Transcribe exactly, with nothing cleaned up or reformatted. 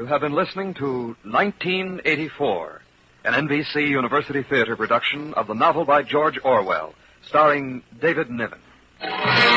You have been listening to nineteen eighty-four, an N B C University Theater production of the novel by George Orwell, starring David Niven.